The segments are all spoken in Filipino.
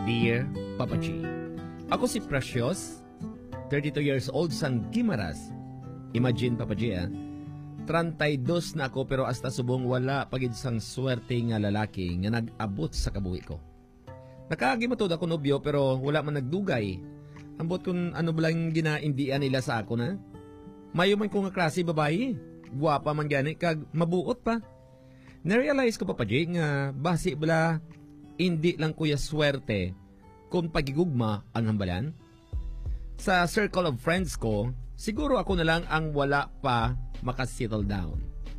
Dear Papa G, ako si Precious, 32 years old sang Guimaras. Imagine Papa G 32 na ako pero hasta subong wala pagid sang swerte nga lalaki nga nag-abot sa kabuhi ko. Nakagimatod ako nobyo pero wala man nagdugay. Ambot kung ano ba lang ginaindian nila sa ako na. Mayo man ko nga klase babae. Guwapa man gani kag mabuot pa. Na-realize ko Papa G nga basi bala hindi lang kuya swerte kung pagigugma ang hambalan. Sa circle of friends ko, siguro ako na lang ang wala pa makasettle down.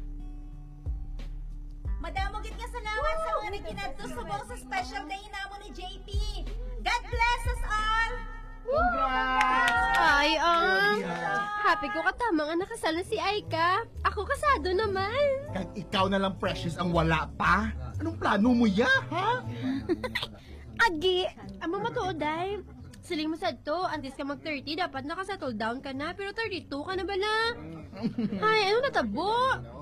Madamogit nga salamat sa mga nagkinadto subong sa special day namo ni JP. God bless us all! Congrats! Ay, happy ko katama nga nakasal na si Aika. Ako kasado naman. Kag ikaw na lang, Precious, ang wala pa? Anong plano mo ya, ha? Agi, amo matuod ay. Siling mo sad to, antes ka mag-30, dapat nakasettle down ka na, pero 32 ka na bala. Ay, ano natabo?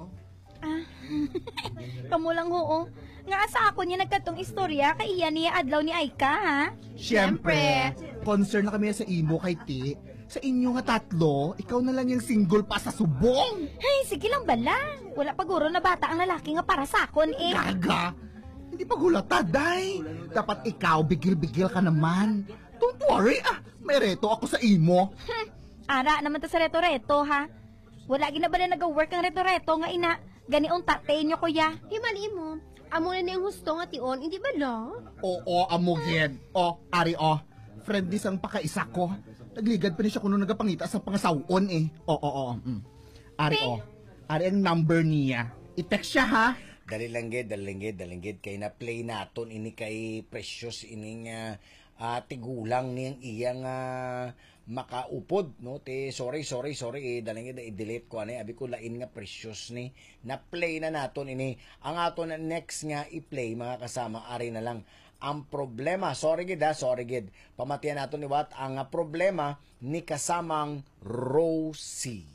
Kamu lang oo. Nga sa ako niya nagkatong istorya kay iya niya adlaw ni Aika, ha? Siyempre. Concern na kami sa imo kay Ti. Sa inyo nga tatlo, ikaw na lang yung single pa sa subong. Ay, sige lang bala. Wala paguro na bata ang lalaki nga para sa akon eh. Gaga! Hindi pa gulata, day. Dapat ikaw, bigil-bigil ka naman. Don't worry, may reto ako sa imo. Ara naman ta sa reto-reto, ha? Wala ginabala nag-work ang reto-reto nga ina. Ganiong tatay nyo, kuya. Himali mo. Amo na niyang husto nga tion, hindi ba la? Oo, amugid. Ari, friend ni sang pakaisa ko. Nagligad pa ni siya kuno nagapangita sa pangasawon eh. Ari, Ari ang number niya. I-text siya, ha? Dalinggid. Kay na-play naton ini kay Precious ining tigulang niyang iyang makaupod, no? Sorry, dalinggid i-delete ko ani. Abi ko lain nga Precious ni. Na-play na naton ini. Ang aton na next nga i-play mga kasama ari na lang. Ang problema, sorry gid. Pamatian naton ni Wat ang problema ni kasamang Rosie.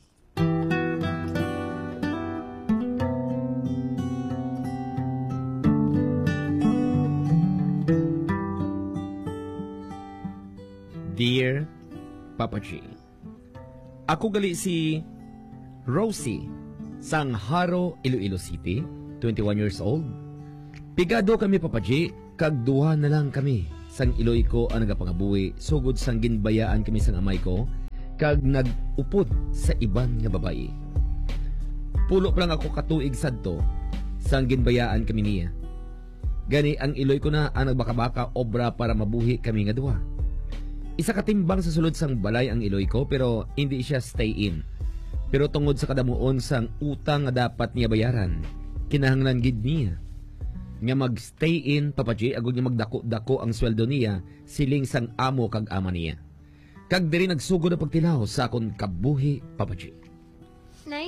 Dear Papa G, ako gali si Rosie sang Haro, Iloilo City, 21 years old. Pigado kami Papa G, kag duha na lang kami. Sang iloy ko ang nagapangabuhi, sugod sang ginbayaan kami sang amay ko, kag nag-upod sa iban nga babae. Pulo pa lang ako katuig sadto, sang ginbayaan kami niya. Gani ang iloy ko na ang nagbaka-baka obra para mabuhi kami nga duha. Isa katimbang sa sulod sang balay ang iloy ko pero hindi siya stay in. Pero tungod sa kadamuon sang utang nga dapat niya bayaran, kinahanglan gid niya nga mag-stay in Papa G agud nga magdako-dako ang sweldo niya siling sang amo kag ama niya. Kag diri nagsugod na pagtilaw sa akon kabuhi Papa G. Nay?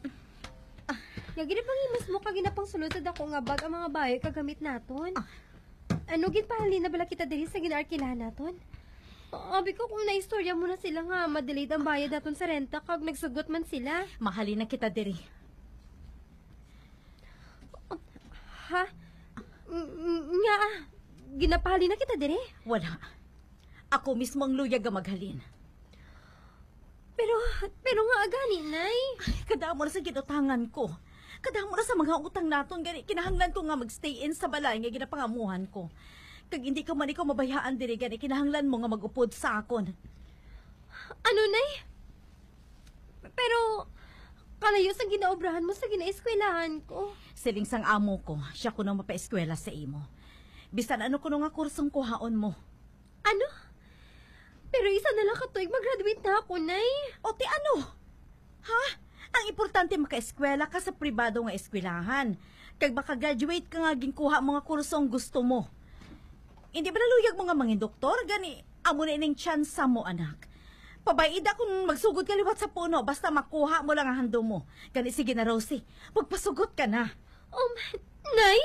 Yagi pangimas mo kag ginapang sulod sa dako nga bag ang mga bayo kagamit naton. Ano gid pahali na bala kita diri sa ginarkilahan naton? Abi ko kung naistorya mo na sila nga madelayed ang bayad daton sa renta kag nagsugot man sila. Mahali na kita diri. Ha? Nga, ginapahali na kita diri? Wala. Ako mismo ang luyag ang maghalin. Pero nga agani, Nay. Kadamo na sa ginutangan ko. Kadamo na sa mga utang naton gani kinahanglan ko nga magstay in sa balay nga ginapangamuhan ko. Kag hindi ka man ikaw mabayaan diri gani kinahanglan mo nga magupod sa akon. Ano, Nay? Pero kalayo sa ginaobrahan mo sa ginaeskwelahan ko. Siling sang amo ko, siya ko nang mapaeskwela sa imo. Bisan ano ko nga kursong kuhaon mo. Ano? Pero isa na lang katuig mag-graduate na ako, Nay. O ti ano? Ha? Ang importante makaeskwela ka sa pribado nga eskwelahan. Kag baka graduate ka nga ginkuha mga kursong gusto mo. Hindi ba naluyag mga mangin doktor? Gani, amo na ining tsansa mo, anak. Pabayida kung magsugod ka liwat sa puno, basta makuha mo lang ang hando mo. Gani, sige na, Rosie. Magpasugot ka na. Nay?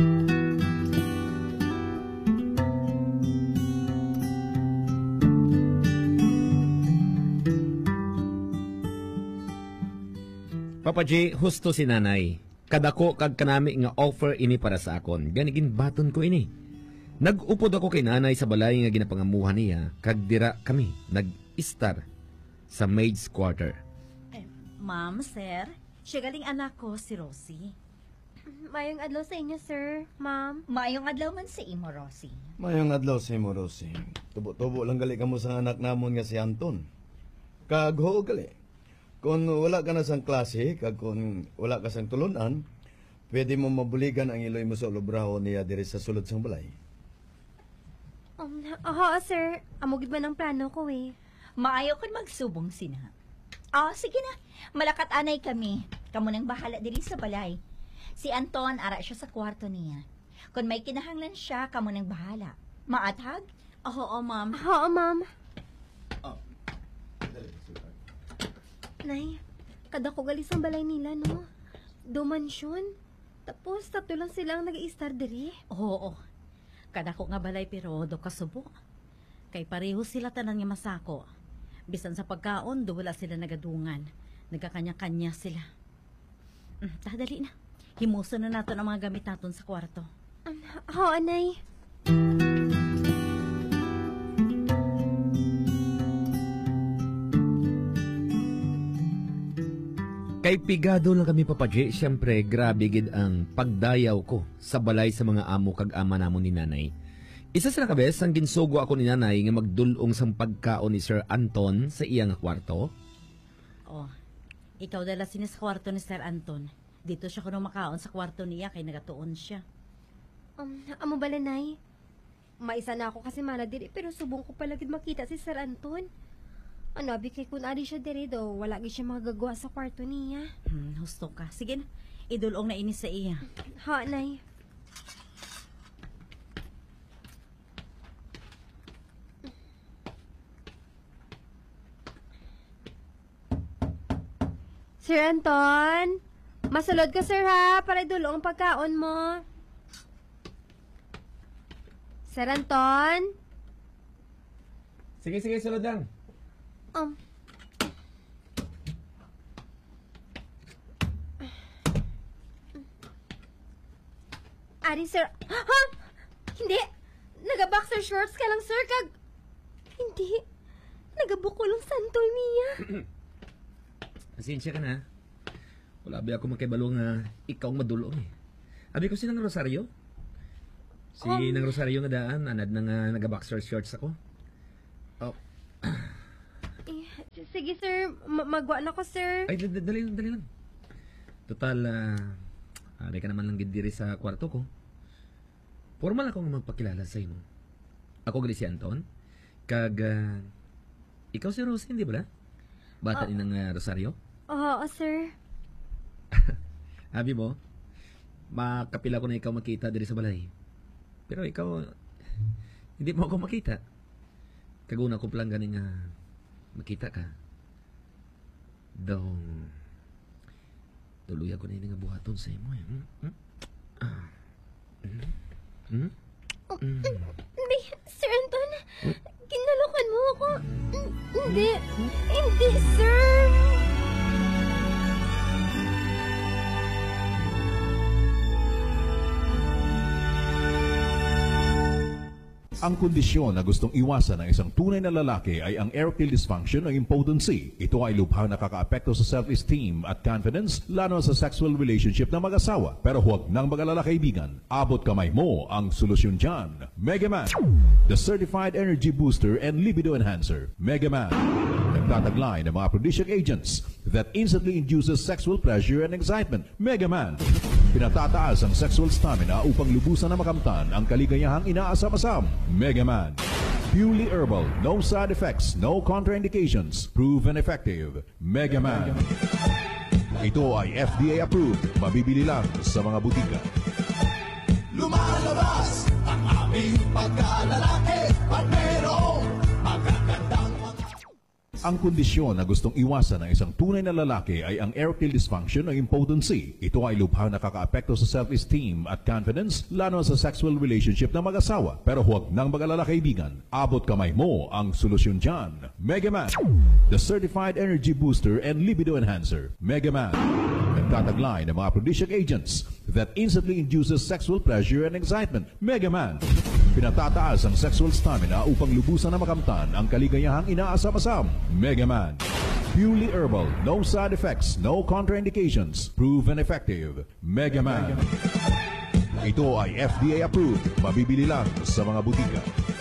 Papa J, husto si nanay. Kadako kag kanami nga offer ini para sa akon. Ganigin baton ko ini. Nag-upod ako kay nanay sa balay nga ginapangamuhan niya, kag dira kami nag-istar sa maid's quarter. Ma'am, sir, siya galing anak ko, si Rosie. Mayong adlaw sa inyo, sir, ma'am. Maayong adlaw man si Imo Rosie. Mayong adlaw si mo, Rosie. Tubo-tubo lang gali ka mo sa anak namon nga si Anton. Kag ho gali. Kung wala ka na sang klase, kag kung wala ka sang tulunan, pwede mo mabuligan ang iloy mo sa ulubraho niya diri sa sulod sang balay. Oo, sir. Amugid man ang plano ko eh. Maayo kun magsubong sina. Sige na. Malakat anay kami. Kamu nang bahala diri sa balay. Si Anton, ara siya sa kwarto niya. Kung may kinahanglan siya, kamu nang bahala. Maathag? Oo, ma'am. Oo, ma'am. Nay, kada ko galis ang balay nila, no? Domansyon. Tapos, tatlo lang silang nag-i-star diri. Oo. Kada ko nga balay pero do kasubo. Kay pareho sila tanan nga masako. Bisan sa pagkaon, do wala sila nagadungan. Nagkakanya-kanya sila. Dali na. Himuso na nato ang mga gamit naton sa kwarto. Oo, Nay. Kay pigado lang kami papaji, siyempre grabe gid ang pagdayaw ko sa balay sa mga amo kag ama namon ni nanay. Isa sila kabes ang ginsugo ako ni nanay nga magdulong sang pagkaon ni Sir Anton sa iyang kwarto. Ikaw dala sinis kwarto ni Sir Anton. Dito siya kuno makaon sa kwarto niya kay nagatuon siya. Amo bala, Nay? Maisa na ako kasi mala diri pero subong ko palagid makita si Sir Anton. Abi kay kun ari siya diri do, wala gid siya magagawa sa kwarto niya. Husto ka. Sige na. Idulong na ini sa iya. Ha, Nay. Sir Anton, masulod ka, sir, ha, para idulong ang pagkaon mo. Sir Anton? Sige, sulod lang. Ari, sir. Ha? Hindi. Naga-boxer shorts ka lang, sir, kag... Hindi. Nagabuko lang santol niya. Pasensya ka na. Wala ba ako makibalo nga ikaw ang madulong eh. Abi ko sinang Rosario. Si nang Rosario nga daan, anad na nga naga-boxer shorts ako. Sige, sir. Magwa na ko, sir. Ay, dali lang. Total, ari ka naman lang gidiri sa kwarto ko. Formal ako nga magpakilala sa imo. Ako gali si Anton. Kag, ikaw si Rosie, hindi ba? Bata ni ng Rosario? Oo, sir. Abi mo, makapila ko na ikaw makita diri sa balay. Pero ikaw, hindi mo ako makita. Kaguna ko palang ganing makita ka. Dong, tuloy ako na yung buhaton sa imo. Hindi, Sir Anton. Kinalokan mo ako. Hindi, sir. Ang kondisyon na gustong iwasan ng isang tunay na lalaki ay ang erectile dysfunction o impotency. Ito ay lubhang nakakaapekto sa self-esteem at confidence, lalo sa sexual relationship ng mag-asawa. Pero huwag nang mag-alala, kaibigan. Abot kamay mo ang solusyon dyan. Mega Man, the certified energy booster and libido enhancer. Mega Man, nagtataglay ng mga aphrodisiac agents that instantly induces sexual pleasure and excitement. Mega Man, pinatataas ang sexual stamina upang lubusan na makamtan ang kaligayahang inaasam-asam. Mega Man, purely herbal, no side effects, no contraindications, proven effective. Mega Man. Ito ay FDA approved, mabibili lang sa mga butika. Lumalabas ang aming pagkalalaki at merong magagandang Ang kondisyon na gustong iwasan ng isang tunay na lalaki ay ang erectile dysfunction o impotency. Ito ay lubhang nakakaapekto sa self-esteem at confidence, lalo sa sexual relationship ng mag-asawa. Pero huwag nang mag-alala, kaibigan. Abot kamay mo ang solusyon dyan. Mega Man, the certified energy booster and libido enhancer. Mega Man, nagtataglay ng mga aphrodisiac agents that instantly induces sexual pleasure and excitement. Mega Man, Pinatataas ang sexual stamina upang lubusan na makamtan ang kaligayahang inaasam-asam. Mega Man. Purely herbal, no side effects, no contraindications, proven effective. Mega Man. Ito ay FDA approved. Mabibili lang sa mga butika.